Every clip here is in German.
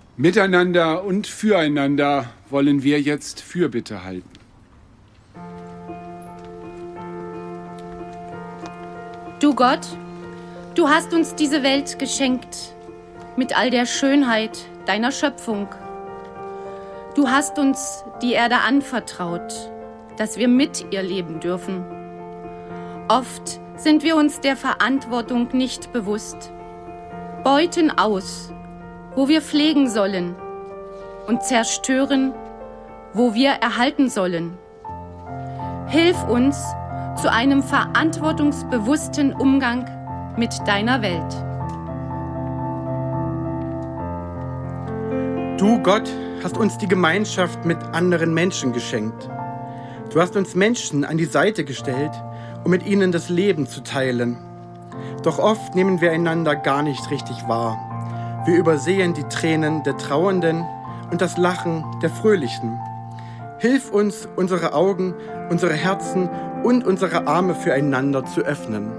Miteinander und füreinander wollen wir jetzt Fürbitte halten. Du Gott, du hast uns diese Welt geschenkt mit all der Schönheit deiner Schöpfung. Du hast uns die Erde anvertraut, dass wir mit ihr leben dürfen. Oft sind wir uns der Verantwortung nicht bewusst, beuten aus, wo wir pflegen sollen, und zerstören, wo wir erhalten sollen. Hilf uns zu einem verantwortungsbewussten Umgang mit deiner Welt. Du, Gott, hast uns die Gemeinschaft mit anderen Menschen geschenkt. Du hast uns Menschen an die Seite gestellt, um mit ihnen das Leben zu teilen. Doch oft nehmen wir einander gar nicht richtig wahr. Wir übersehen die Tränen der Trauernden und das Lachen der Fröhlichen. Hilf uns, unsere Augen, unsere Herzen und unsere Arme füreinander zu öffnen.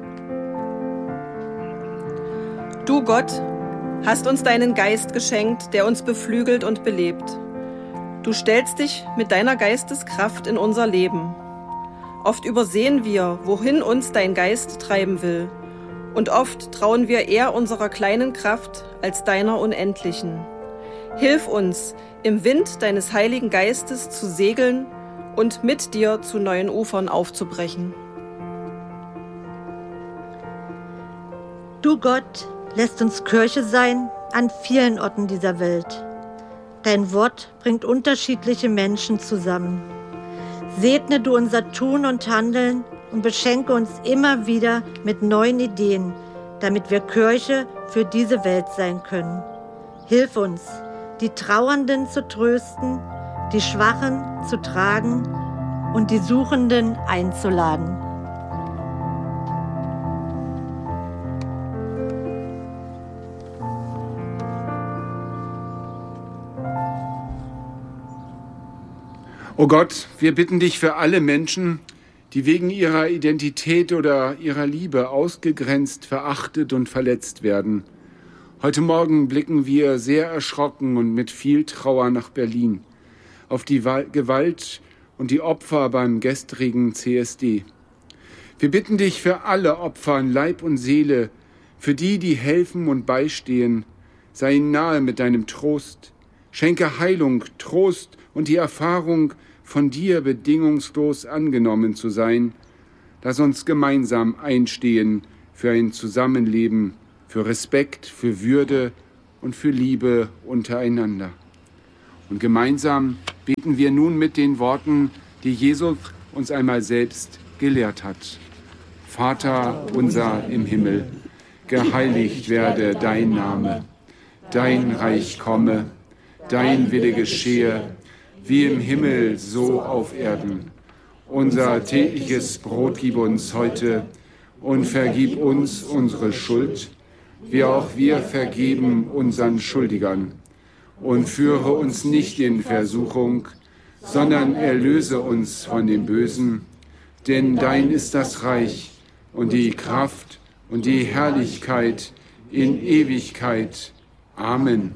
Du, Gott, hast uns deinen Geist geschenkt, der uns beflügelt und belebt. Du stellst dich mit deiner Geisteskraft in unser Leben. Oft übersehen wir, wohin uns dein Geist treiben will. Und oft trauen wir eher unserer kleinen Kraft als deiner unendlichen. Hilf uns, im Wind deines Heiligen Geistes zu segeln und mit dir zu neuen Ufern aufzubrechen. Du Gott lässt uns Kirche sein an vielen Orten dieser Welt. Dein Wort bringt unterschiedliche Menschen zusammen. Segne du unser Tun und Handeln und beschenke uns immer wieder mit neuen Ideen, damit wir Kirche für diese Welt sein können. Hilf uns, die Trauernden zu trösten, die Schwachen zu tragen und die Suchenden einzuladen. O Gott, wir bitten dich für alle Menschen, die wegen ihrer Identität oder ihrer Liebe ausgegrenzt, verachtet und verletzt werden. Heute Morgen blicken wir sehr erschrocken und mit viel Trauer nach Berlin, auf die Gewalt und die Opfer beim gestrigen CSD. Wir bitten dich für alle Opfer in Leib und Seele, für die, die helfen und beistehen. Sei ihnen nahe mit deinem Trost. Schenke Heilung, Trost und die Erfahrung, von dir bedingungslos angenommen zu sein. Lass uns gemeinsam einstehen für ein Zusammenleben, für Respekt, für Würde und für Liebe untereinander. Und gemeinsam beten wir nun mit den Worten, die Jesus uns einmal selbst gelehrt hat. Vater unser im Himmel, geheiligt werde dein Name, dein Reich komme, dein Wille geschehe, wie im Himmel, so auf Erden. Unser tägliches Brot gib uns heute und vergib uns unsere Schuld, wie auch wir vergeben unseren Schuldigern. Und führe uns nicht in Versuchung, sondern erlöse uns von dem Bösen. Denn dein ist das Reich und die Kraft und die Herrlichkeit in Ewigkeit. Amen.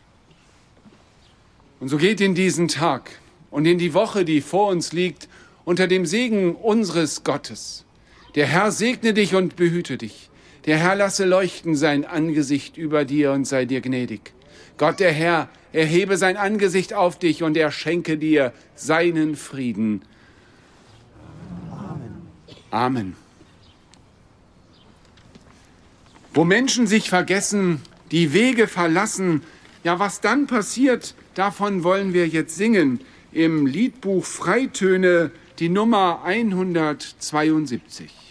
Und so geht in diesen Tag und in die Woche, die vor uns liegt, unter dem Segen unseres Gottes. Der Herr segne dich und behüte dich. Der Herr lasse leuchten sein Angesicht über dir und sei dir gnädig. Gott, der Herr, erhebe sein Angesicht auf dich und er schenke dir seinen Frieden. Amen. Amen. Wo Menschen sich vergessen, die Wege verlassen, ja, was dann passiert, davon wollen wir jetzt singen im Liedbuch Freitöne, die Nummer 172.